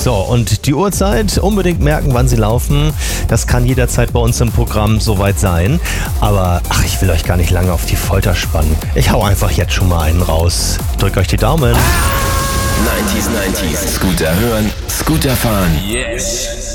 So, und die Uhrzeit, unbedingt merken, wann sie laufen. Das kann jederzeit bei uns im Programm soweit sein. Aber, ich will euch gar nicht lange auf die Folter spannen. Ich hau einfach jetzt schon mal einen raus. Drückt euch die Daumen. 90s. Scooter hören, Scooter fahren. Yes.